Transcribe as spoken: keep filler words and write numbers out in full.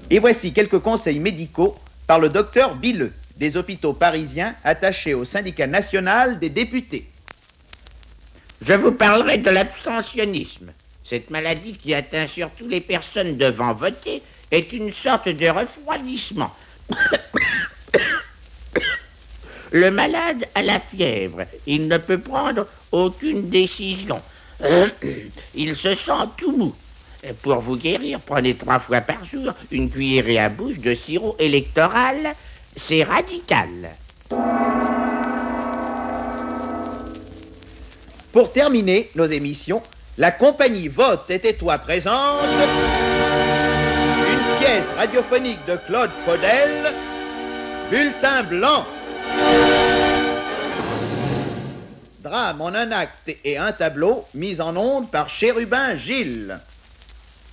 Et voici quelques conseils médicaux par le docteur Billeux, des hôpitaux parisiens attachés au syndicat national des députés. Je vous parlerai de l'abstentionnisme. Cette maladie qui atteint surtout les personnes devant voter est une sorte de refroidissement. Le malade a la fièvre. Il ne peut prendre aucune décision. Il se sent tout mou. Pour vous guérir, prenez trois fois par jour une cuillerée à bouche de sirop électoral. C'est radical. Pour terminer nos émissions, la compagnie Vote et Tais-toi présente une pièce radiophonique de Claude Faudel, Bulletin blanc. Drame en un acte et un tableau mis en onde par Chérubin Gilles.